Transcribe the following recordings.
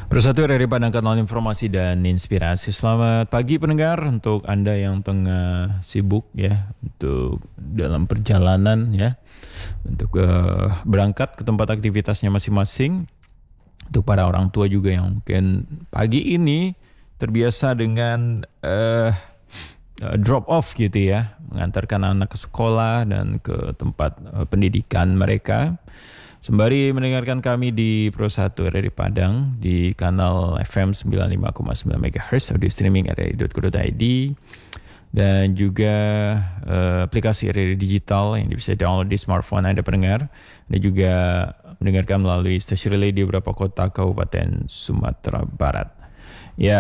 Bersatu dari Padang Kanal Informasi dan Inspirasi. Selamat pagi pendengar, untuk Anda yang tengah sibuk ya, untuk dalam perjalanan ya, untuk berangkat ke tempat aktivitasnya masing-masing. Untuk para orang tua juga yang mungkin pagi ini terbiasa dengan drop off gitu ya, mengantarkan anak ke sekolah dan ke tempat pendidikan mereka. Sembari mendengarkan kami di Pro 1 RRI Padang di kanal FM 95,9 MHz, audio streaming rri.co.id, dan juga aplikasi RRI Digital yang bisa download di smartphone Anda pendengar, dan juga mendengarkan melalui stasiun relay di beberapa kota Kabupaten Sumatera Barat. Ya,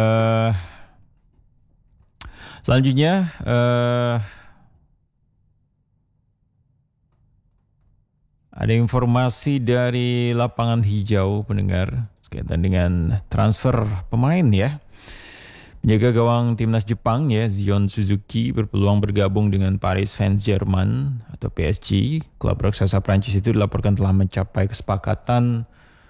selanjutnya ada informasi dari lapangan hijau pendengar berkaitan dengan transfer pemain ya. Penjaga gawang timnas Jepang ya, Zion Suzuki berpeluang bergabung dengan Paris Saint-Germain atau PSG. Klub raksasa Prancis itu dilaporkan telah mencapai kesepakatan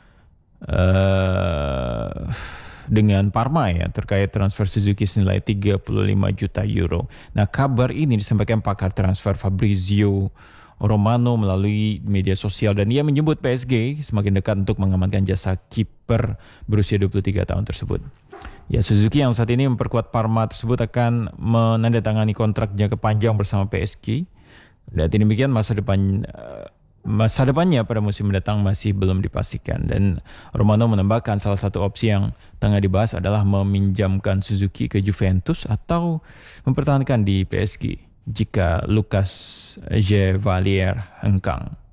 dengan Parma ya terkait transfer Suzuki senilai 35 juta euro. Nah, kabar ini disampaikan pakar transfer Fabrizio Romano melalui media sosial, dan ia menyebut PSG semakin dekat untuk mengamankan jasa kiper berusia 23 tahun tersebut. Ya, Suzuki yang saat ini memperkuat Parma tersebut akan menandatangani kontrak jangka panjang bersama PSG. Dan demikian masa depannya pada musim mendatang masih belum dipastikan. Dan Romano menambahkan salah satu opsi yang tengah dibahas adalah meminjamkan Suzuki ke Juventus atau mempertahankan di PSG jika Lucas Chevalier hengkang.